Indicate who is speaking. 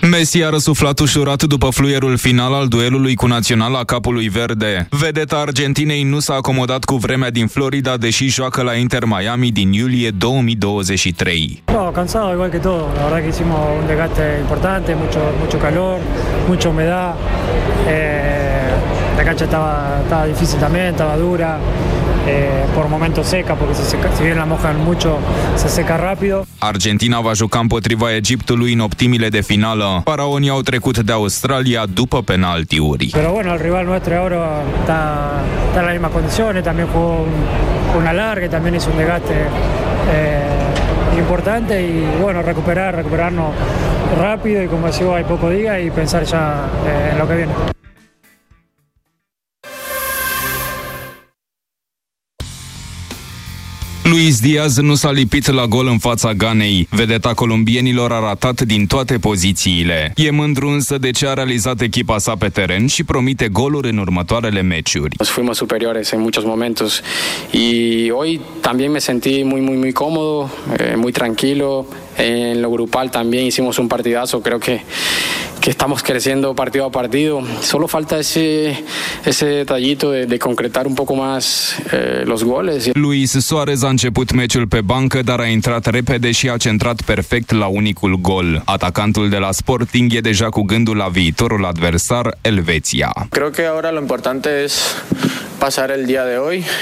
Speaker 1: Messi a răsuflat ușurat după fluierul final al duelului cu Naționala Capului Verde. Vedeta Argentinei nu s-a acomodat cu vremea din Florida, deși joacă la Inter Miami din iulie 2023.
Speaker 2: Cansado igual que todo. La verdad que hicimos un desgaste importante, mucho calor, mucha humedad. La cancha estaba difícil también, estaba dura. Por momentos seca, porque si bien la mojan mucho, se seca rápido.
Speaker 1: Argentina va juca împotriva Egiptului în optimile de finală. Faraonii au trecut de Australia după penaltiuri.
Speaker 2: Pero bueno, el rival nuestro ahora está en las mismas condiciones, también jugó una larga, también hizo un desgaste importante y bueno, recuperarnos rápido y como decía, hay poco día y pensar ya en lo que viene.
Speaker 1: Luis Diaz nu s-a lipit la gol în fața Ghanei. Vedeta colombienilor a ratat din toate pozițiile. E mândru însă de ce a realizat echipa sa pe teren și promite goluri în următoarele meciuri.
Speaker 3: Fuimos superiores en muchos momentos y hoy también me sentí muy cómodo, muy tranquilo. En lo grupal también hicimos un partidazo, creo que estamos creciendo partido a partido. Solo falta ese detallito de concretar un poco más los goles.
Speaker 1: Luis Suarez a început meciul pe bancă, dar a intrat repede și a centrat perfect la unicul gol. Atacantul de la Sporting e deja cu gândul la viitorul adversar, Elveția.
Speaker 4: Creo que ahora lo importante es pasar el día de hoy.